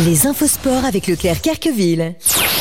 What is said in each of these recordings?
Les infos sport avec Leclerc-Kerqueville.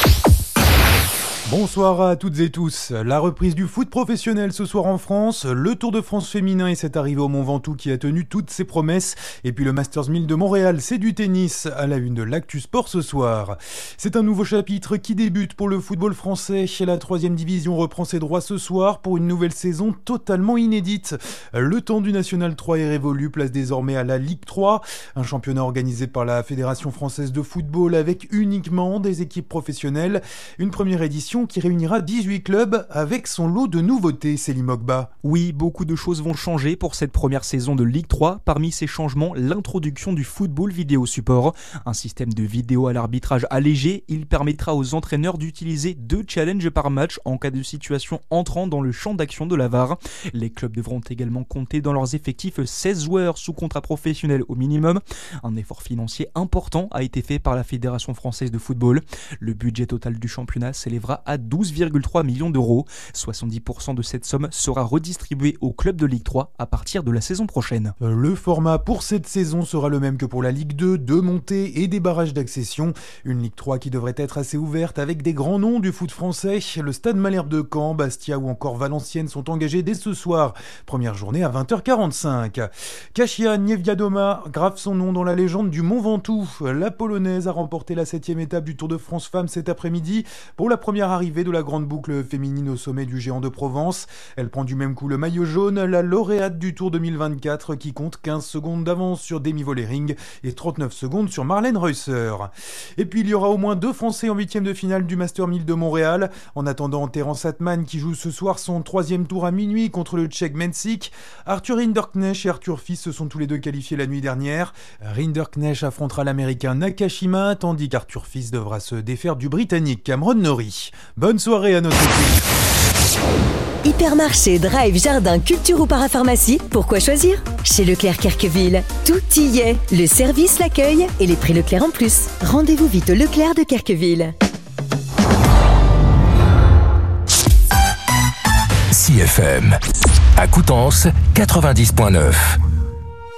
Bonsoir à toutes et tous. La reprise du foot professionnel ce soir en France, le Tour de France féminin et cette arrivée au Mont Ventoux qui a tenu toutes ses promesses, et puis le Masters 1000 de Montréal, c'est du tennis à la une de l'Actu Sport ce soir. C'est un nouveau chapitre qui débute pour le football français. La 3e division reprend ses droits ce soir pour une nouvelle saison totalement inédite. Le temps du National 3 est révolu, place désormais à la Ligue 3, un championnat organisé par la Fédération française de football avec uniquement des équipes professionnelles. Une première édition qui réunira 18 clubs avec son lot de nouveautés, Célim Ogba. Oui, beaucoup de choses vont changer pour cette première saison de Ligue 3. Parmi ces changements, l'introduction du football vidéo support. Un système de vidéo à l'arbitrage allégé, il permettra aux entraîneurs d'utiliser 2 challenges par match en cas de situation entrant dans le champ d'action de la VAR. Les clubs devront également compter dans leurs effectifs 16 joueurs sous contrat professionnel au minimum. Un effort financier important a été fait par la Fédération française de football. Le budget total du championnat s'élèvera à 12,3 millions d'euros. 70% de cette somme sera redistribuée aux clubs de Ligue 3 à partir de la saison prochaine. Le format pour cette saison sera le même que pour la Ligue 2, 2 montées et des barrages d'accession. Une Ligue 3 qui devrait être assez ouverte avec des grands noms du foot français. Le Stade Malherbe de Caen, Bastia ou encore Valenciennes sont engagés dès ce soir. Première journée à 20h45. Kasia Niewiadoma grave son nom dans la légende du Mont Ventoux. La Polonaise a remporté la 7e étape du Tour de France Femmes cet après-midi pour la première arrivée de la grande boucle féminine au sommet du Géant de Provence. Elle prend du même coup le maillot jaune, la lauréate du Tour 2024 qui compte 15 secondes d'avance sur Demi Vollering et 39 secondes sur Marlène Reusser. Et puis il y aura au moins 2 Français en 8e de finale du Master 1000 de Montréal. En attendant, Terence Atman qui joue ce soir son 3e tour à minuit contre le Tchèque Mencik. Arthur Rinderknecht et Arthur Fils se sont tous les deux qualifiés la nuit dernière. Rinderknecht affrontera l'Américain Nakashima tandis qu'Arthur Fils devra se défaire du Britannique Cameron Norrie. Bonne soirée à notre équipe. Hypermarché, drive, jardin, culture ou parapharmacie, pourquoi choisir ? Chez Leclerc-Kerqueville, tout y est. Le service, l'accueil et les prix Leclerc en plus. Rendez-vous vite au Leclerc de Kerqueville. CFM à Coutances 90.9.